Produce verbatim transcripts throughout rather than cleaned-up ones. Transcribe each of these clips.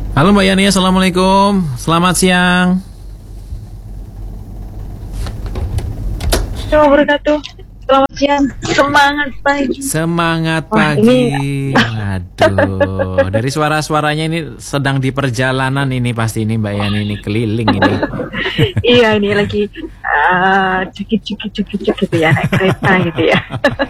Halo Mbak Yani, Assalamualaikum. Selamat siang. Assalamualaikum wabarakatuh. Selamat siang. Semangat pagi. Semangat Wah, pagi. ini Waduh, dari suara-suaranya ini sedang di perjalanan ini pasti ini Mbak Yani ini keliling ini. iya ini lagi uh, cekit-cekit-cekit gitu ya, naik kereta gitu ya.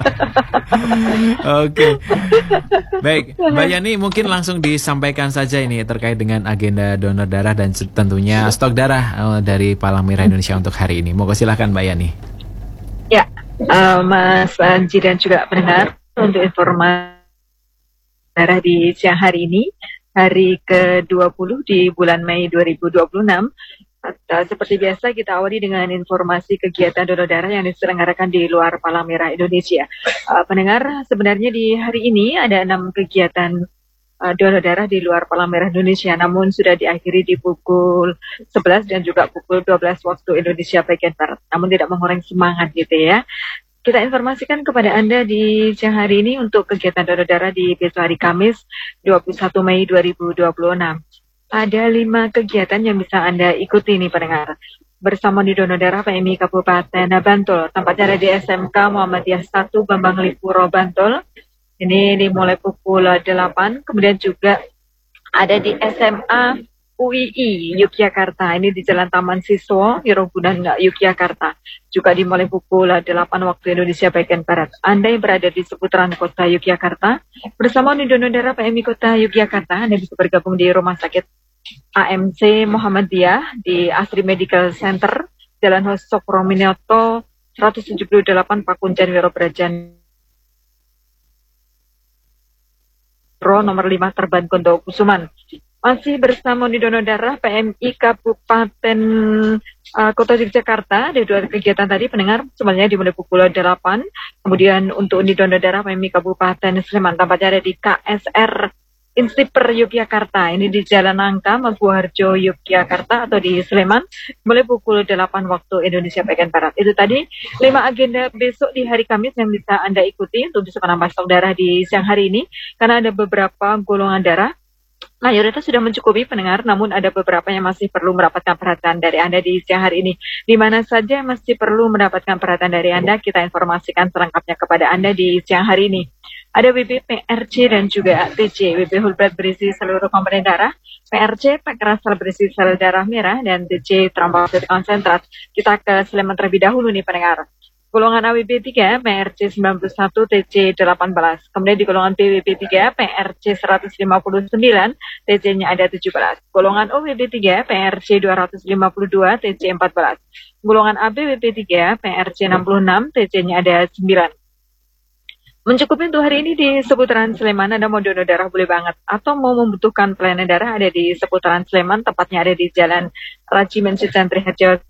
Oke. Baik, Mbak Yani mungkin langsung disampaikan saja ini terkait dengan agenda donor darah dan tentunya stok darah eh, dari Palang Merah Indonesia untuk hari ini. Monggo silakan Mbak Yani. Ya, uh, Mas Anji dan juga pendengar, untuk informasi darah di siang hari ini, hari ke dua puluh di bulan Mei dua ribu dua puluh enam. Uh, seperti biasa kita awali dengan informasi kegiatan donor darah yang diselenggarakan di luar Palang Merah Indonesia. Uh, pendengar, sebenarnya di hari ini ada enam kegiatan uh, donor darah di luar Palang Merah Indonesia, namun sudah diakhiri di pukul sebelas dan juga pukul dua belas waktu Indonesia bagian Barat. Namun tidak mengurangi semangat gitu ya. Kita informasikan kepada Anda di siang hari ini untuk kegiatan donor darah di besok hari Kamis dua puluh satu Mei dua ribu dua puluh enam. Ada lima kegiatan yang bisa Anda ikuti nih pendengar. Bersama di donor darah P M I Kabupaten Bantul, tempatnya ada di S M K Muhammadiyah satu Bambang Lipuro Bantul. Ini dimulai pukul delapan, kemudian juga ada di S M A U I I Yogyakarta, ini di Jalan Taman Siswa, Wirogunan Yogyakarta. Juga dimulai pukul delapan waktu Indonesia bagian Barat. Anda yang berada di seputaran kota Yogyakarta, bersama di donor darah P M I Kota Yogyakarta, Anda bisa bergabung di Rumah Sakit A M C Muhammadiyah di Asri Medical Center, Jalan Hosokrominyoto seratus tujuh puluh delapan Pakunjan Wirobrajan Pro nomor lima Terban Gondo Kusuman. Masih bersama di donor darah P M I Kabupaten uh, Kota Yogyakarta, ada dua kegiatan tadi pendengar, semuanya dimulai pukul delapan. Kemudian untuk unit donor darah P M I Kabupaten Sleman, tempatnya ada di K S R Instiper Yogyakarta, ini di Jalan Nangka, Maguwarjo Yogyakarta atau di Sleman, mulai pukul delapan waktu Indonesia bagian Barat. Itu tadi lima agenda besok di hari Kamis yang bisa Anda ikuti untuk bisa menambah stok darah di siang hari ini, karena ada beberapa golongan darah mayoritas sudah mencukupi pendengar, namun ada beberapa yang masih perlu mendapatkan perhatian dari Anda di siang hari ini. Di mana saja masih perlu mendapatkan perhatian dari Anda, kita informasikan selengkapnya kepada Anda di siang hari ini. Ada W B P R C dan juga T C. W B whole blood berisi seluruh komponen darah, P R C pakeran sel berisi sel darah merah, dan T C trombosit konsentrat. Kita ke Sleman terlebih dahulu nih pendengar. Golongan A W B tiga, P R C sembilan puluh satu, T C delapan belas. Kemudian di golongan B W B tiga, P R C seratus lima puluh sembilan, T C-nya ada tujuh belas. Golongan O W B tiga, P R C dua ratus lima puluh dua, T C empat belas. Golongan A B W B tiga, P R C enam puluh enam, T C-nya ada sembilan. Mencukupi untuk hari ini di seputaran Sleman. Anda mau donor darah boleh banget, atau mau membutuhkan pelayanan darah ada di seputaran Sleman, tepatnya ada di Jalan Rajimen Sucantri Harjo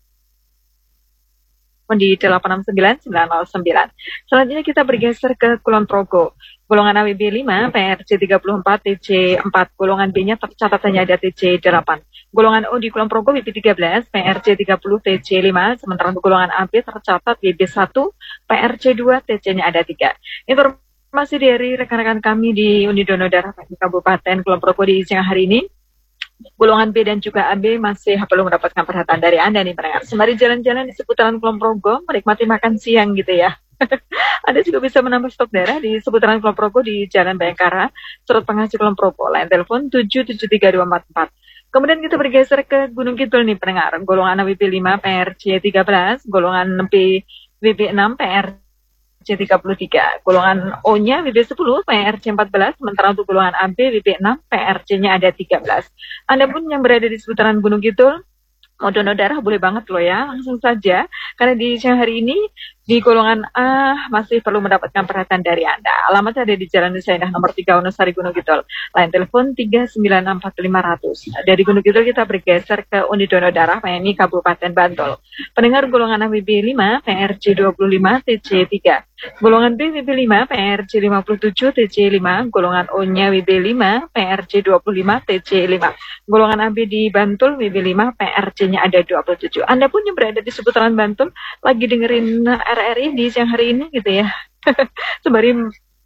di delapan enam sembilan sembilan nol sembilan. Selanjutnya kita bergeser ke Kulon Progo. Golongan A W B lima, P R C tiga puluh empat, T C empat. Golongan B-nya tercatatannya ada T C delapan. Golongan O di Kulon Progo W B tiga belas, P R C tiga puluh, T C lima. Sementara untuk golongan A B tercatat W B satu, P R C dua, T C-nya ada tiga. Informasi dari rekan-rekan kami di Unit Donor Darah Kabupaten Kulon Progo di siang hari ini. Golongan B dan juga A B masih perlu mendapatkan perhatian dari Anda nih pendengar. Sembari jalan-jalan di seputaran Kulon Progo, menikmati makan siang gitu ya. Anda juga bisa menambah stok darah di seputaran Kulon Progo di Jalan Bayangkara, Surut Penghasil Kulon Progo. Line telepon tujuh tujuh tiga dua empat empat. Kemudian kita bergeser ke Gunung Kidul nih pendengar. Golongan A W B lima, P R C tiga belas, golongan B W B enam, P R C tiga puluh tiga. Golongan O-nya W B sepuluh, P R C empat belas, sementara untuk golongan A B W B enam, P R C-nya ada tiga belas. Anda pun yang berada di seputaran Gunung Kidul, mau donor darah boleh banget loh ya, langsung saja. Karena di siang hari ini di golongan A masih perlu mendapatkan perhatian dari Anda. Alamatnya ada di Jalan Nusa Indah nomor tiga Wonosari Gunung Kidul. Line telepon tiga sembilan enam empat lima nol nol. Dari Gunung Kidul kita bergeser ke unit donor darah P M I Kabupaten Bantul. Pendengar golongan A W B lima, P R C dua puluh lima, T C tiga. Golongan B W B lima, P R C lima puluh tujuh, T C lima. Golongan O-nya W B lima, P R C dua puluh lima, T C lima. Golongan A B di Bantul W B lima, P R C-nya ada dua puluh tujuh. Anda pun yang berada di seputaran Bantul lagi dengerin R R I di siang hari ini gitu ya. Sembari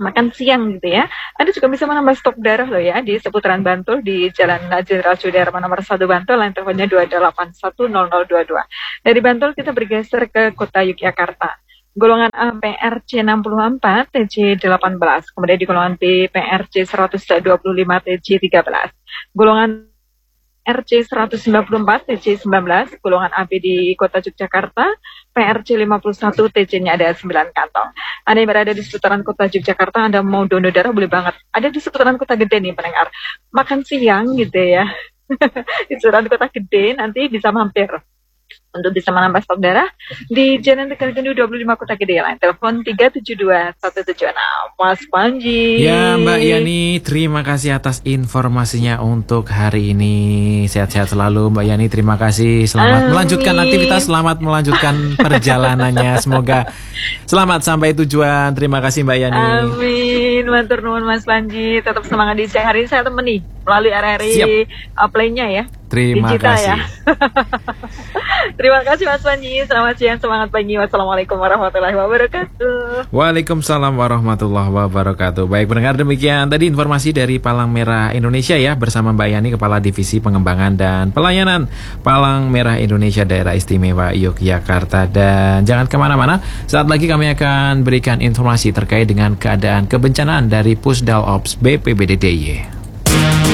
makan siang gitu ya. Anda juga bisa menambah stok darah loh ya di seputaran Bantul di Jalan Jenderal Sudirman nomor satu Bantul, line teleponnya dua delapan satu nol nol dua dua. Dari Bantul kita bergeser ke kota Yogyakarta. Golongan A P R C enam puluh empat T C delapan belas, kemudian di golongan B P R C seratus dua puluh lima T C tiga belas. Golongan R C seratus sembilan puluh empat T C sembilan belas, golongan A B di kota Yogyakarta, P R C lima puluh satu T C-nya ada sembilan kantong. Anda yang berada di seputaran kota Yogyakarta, Anda mau donor darah boleh banget. Ada di seputaran kota gede nih pendengar. Makan siang gitu ya. Di seputaran kota gede nanti bisa mampir untuk bisa menambah stok darah di Jalan Tegal Gendu dua puluh lima Kota Gede, line telepon tiga tujuh dua satu tujuh enam. Mas Panji. Ya Mbak Yani, terima kasih atas informasinya untuk hari ini. Sehat-sehat selalu Mbak Yani, terima kasih. Selamat Amin. melanjutkan aktivitas, selamat melanjutkan perjalanannya. Semoga selamat sampai tujuan. Terima kasih Mbak Yani. Amin. Matur nuwun Mas Panji. Tetap semangat di siang hari ini, saya temani melalui R R I uh, Play-nya ya. Terima Digital, kasih. Ya. Terima kasih Mas Panji. Selamat siang, semangat pagi. Wassalamualaikum warahmatullahi wabarakatuh. Waalaikumsalam warahmatullahi wabarakatuh. Baik pendengar, demikian tadi informasi dari Palang Merah Indonesia ya, bersama Mbak Yani, Kepala Divisi Pengembangan dan Pelayanan Palang Merah Indonesia Daerah Istimewa Yogyakarta. Dan jangan kemana-mana, saat lagi kami akan berikan informasi terkait dengan keadaan kebencanaan dari Pusdal Ops B P B D D I Y.